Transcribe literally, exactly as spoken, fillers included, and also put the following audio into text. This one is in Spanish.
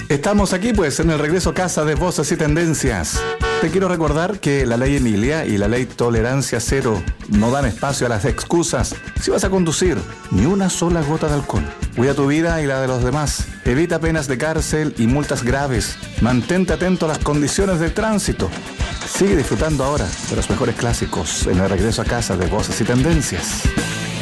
Estamos aquí pues en el regreso a casa de Voces y Tendencias. Te quiero recordar que la ley Emilia y la ley Tolerancia Cero no dan espacio a las excusas si vas a conducir ni una sola gota de alcohol. Cuida tu vida y la de los demás. Evita penas de cárcel y multas graves. Mantente atento a las condiciones del tránsito. Sigue disfrutando ahora de los mejores clásicos en el regreso a casa de Voces y Tendencias.